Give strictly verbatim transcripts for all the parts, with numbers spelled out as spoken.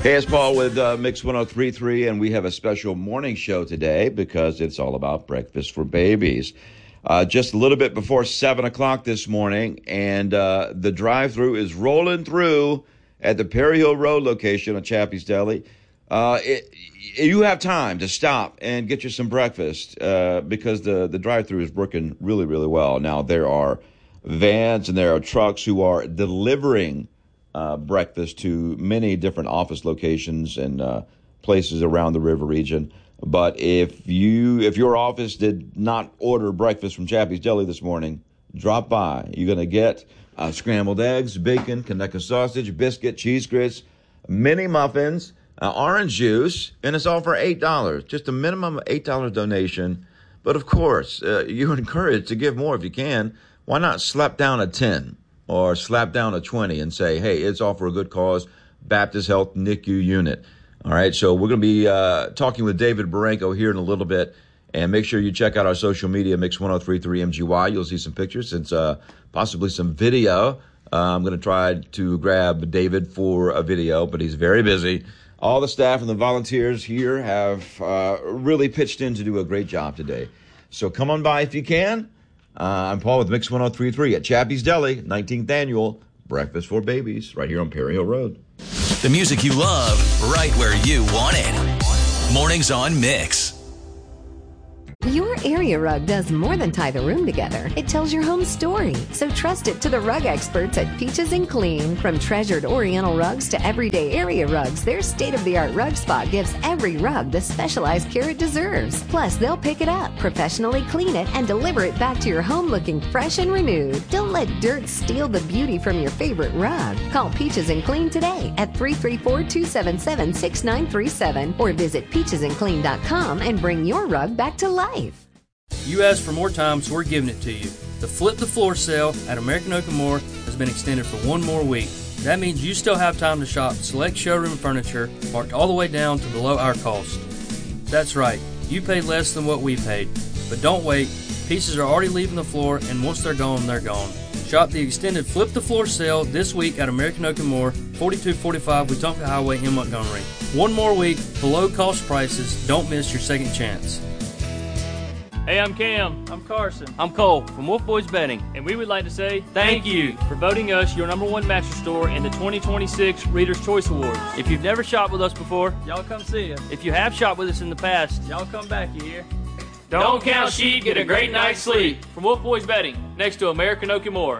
Hey, it's Paul with uh, Mix one oh three point three, and we have a special morning show today because it's all about breakfast for babies. Uh, just a little bit before seven o'clock this morning, and uh, the drive-thru is rolling through at the Perry Hill Road location of Chappie's Deli. Uh, it, you have time to stop and get you some breakfast uh, because the, the drive-thru is working really, really well. Now, there are vans and there are trucks who are delivering Uh, breakfast to many different office locations and uh, places around the river region. But if you, if your office did not order breakfast from Chappie's Deli this morning, drop by. You're going to get uh, scrambled eggs, bacon, Kaneka sausage, biscuit, cheese grits, mini muffins, uh, orange juice, and it's all for eight dollars. Just a minimum of eight dollars donation. But of course, uh, you're encouraged to give more if you can. Why not slap down a ten? Or slap down a twenty and say, hey, it's all for a good cause, Baptist Health N I C U unit. All right, so we're going to be uh, talking with David Baranko here in a little bit. And make sure you check out our social media, Mix one oh three point three M G Y. You'll see some pictures and uh, possibly some video. Uh, I'm going to try to grab David for a video, but he's very busy. All the staff and the volunteers here have uh, really pitched in to do a great job today. So come on by if you can. Uh, I'm Paul with Mix one oh three point three at Chappie's Deli, nineteenth Annual Breakfast for Babies, right here on Perry Hill Road. The music you love, right where you want it. Mornings on Mix. Your area rug does more than tie the room together. It tells your home story. So trust it to the rug experts at Peaches and Clean. From treasured Oriental rugs to everyday area rugs, their state-of-the-art rug spot gives every rug the specialized care it deserves. Plus, they'll pick it up, professionally clean it, and deliver it back to your home looking fresh and renewed. Don't let dirt steal the beauty from your favorite rug. Call Peaches and Clean today at three three four, two seven seven, six nine three seven or visit peaches and clean dot com and bring your rug back to life. You asked for more time, so we're giving it to you. The Flip the Floor sale at American Oak and More has been extended for one more week. That means you still have time to shop select showroom furniture marked all the way down to below our cost. That's right, you paid less than what we paid. But don't wait, pieces are already leaving the floor, and once they're gone, they're gone. Shop the extended Flip the Floor sale this week at American Oak and More, forty-two forty-five Wetumpka Highway in Montgomery. One more week, below cost prices. Don't miss your second chance. Hey, I'm Cam. I'm Carson. I'm Cole from Wolf Boys Betting. And we would like to say thank you for voting us your number one mattress store in the twenty twenty-six Reader's Choice Awards. If you've never shopped with us before, y'all come see us. If you have shopped with us in the past, y'all come back, you hear? Don't, Don't count sheep, get a great night's sleep. From Wolf Boys Betting, next to American Oak and More.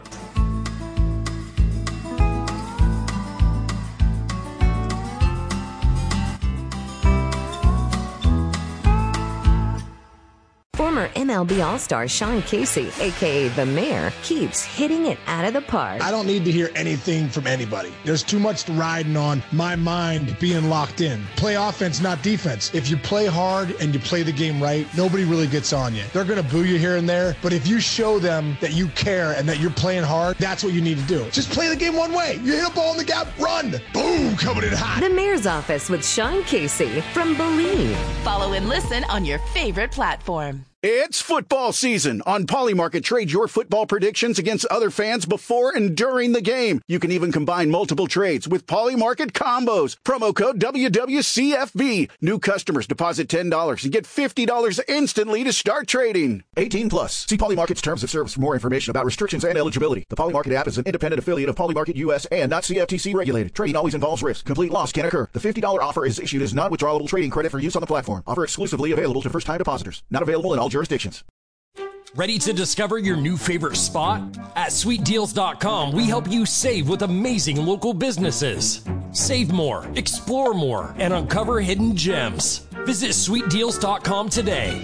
Former M L B All-Star Sean Casey, a k a. The Mayor, keeps hitting it out of the park. I don't need to hear anything from anybody. There's too much riding on my mind being locked in. Play offense, not defense. If you play hard and you play the game right, nobody really gets on you. They're going to boo you here and there, but if you show them that you care and that you're playing hard, that's what you need to do. Just play the game one way. You hit a ball in the gap, run. Boom, coming in hot. The Mayor's Office with Sean Casey from Believe. Follow and listen on your favorite platform. It's football season. On Polymarket, trade your football predictions against other fans before and during the game. You can even combine multiple trades with Polymarket combos. Promo code W W C F B. New customers deposit ten dollars and get fifty dollars instantly to start trading. eighteen plus. See Polymarket's terms of service for more information about restrictions and eligibility. The Polymarket app is an independent affiliate of Polymarket U S and not C F T C regulated. Trading always involves risk. Complete loss can occur. The fifty dollars offer is issued as non-withdrawable trading credit for use on the platform. Offer exclusively available to first-time depositors. Not available in all jurisdictions. Ready to discover your new favorite spot? At sweet deals dot com, we help you save with amazing local businesses. Save more, explore more, and uncover hidden gems. Visit sweet deals dot com today.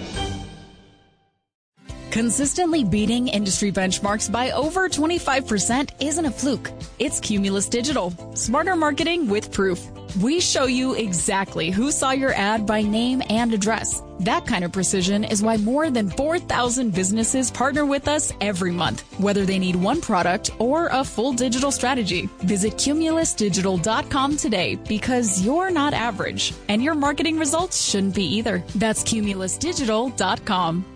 Consistently beating industry benchmarks by over twenty-five percent isn't a fluke. It's Cumulus Digital. Smarter marketing with proof. We show you exactly who saw your ad by name and address. That kind of precision is why more than four thousand businesses partner with us every month, whether they need one product or a full digital strategy. Visit cumulus digital dot com today because you're not average, and your marketing results shouldn't be either. That's cumulus digital dot com.